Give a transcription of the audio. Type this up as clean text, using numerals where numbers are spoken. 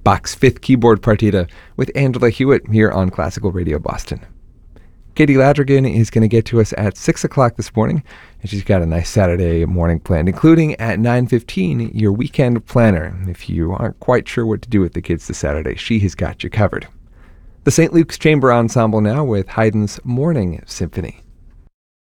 Bach's Fifth Keyboard Partita with Angela Hewitt here on Classical Radio Boston. Katie Ladrigan is going to get to us at 6 o'clock this morning, and she's got a nice Saturday morning planned, including at 9:15, your weekend planner. If you aren't quite sure what to do with the kids this Saturday, she has got you covered. The St. Luke's Chamber Ensemble now with Haydn's Morning Symphony.